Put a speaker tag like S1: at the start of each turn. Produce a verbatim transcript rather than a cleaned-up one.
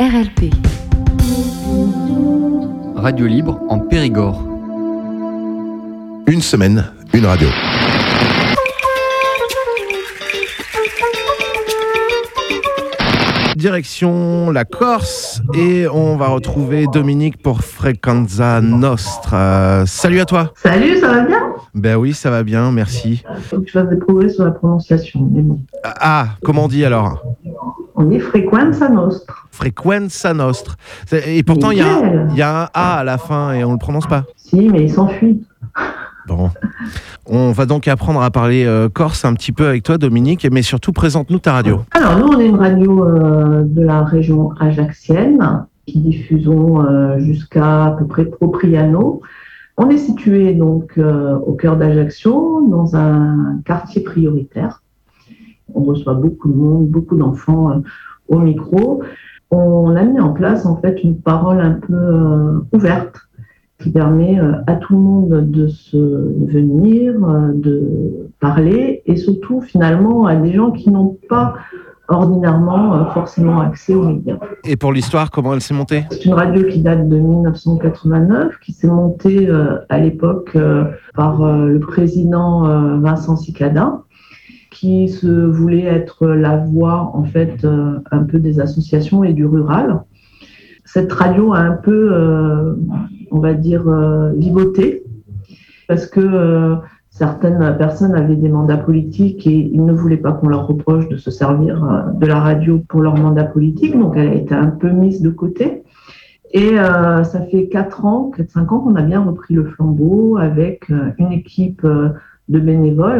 S1: R L P.
S2: Radio libre en Périgord.
S3: Une semaine, une radio. Direction la Corse et on va retrouver Dominique pour Frequenza Nostra. Salut à toi.
S4: Salut, ça va bien?
S3: Ben oui, ça va bien, merci.
S4: Faut que je fasse des progrès sur la prononciation, mais bon.
S3: Ah, comment on dit alors?
S4: On dit Frequenza Nostra.
S3: Frequenza Nostra. Et pourtant, il y, y a un A à la fin et on ne le prononce pas.
S4: Si, mais il s'enfuit.
S3: Bon. On va donc apprendre à parler euh, corse un petit peu avec toi, Dominique, mais surtout, présente-nous ta radio.
S4: Alors, nous, on est une radio euh, de la région ajaxienne qui diffusons euh, jusqu'à à peu près Propriano. On est situé donc euh, au cœur d'Ajaccio, dans un quartier prioritaire. On reçoit beaucoup de monde, beaucoup d'enfants euh, au micro. On a mis en place en fait une parole un peu euh, ouverte qui permet euh, à tout le monde de se de venir, euh, de parler et surtout finalement à des gens qui n'ont pas ordinairement euh, forcément accès aux médias.
S3: Et pour l'histoire, comment elle s'est montée?
S4: C'est une radio qui date de dix-neuf cent quatre-vingt-neuf, qui s'est montée euh, à l'époque euh, par euh, le président euh, Vincent Cicada, qui se voulait être la voix en fait euh, un peu des associations et du rural. Cette radio a un peu, euh, on va dire, euh, vivoté parce que euh, certaines personnes avaient des mandats politiques et ils ne voulaient pas qu'on leur reproche de se servir euh, de la radio pour leur mandat politique, donc elle a été un peu mise de côté. Et euh, ça fait quatre ans, quatre cinq ans qu'on a bien repris le flambeau avec euh, une équipe euh, de bénévoles.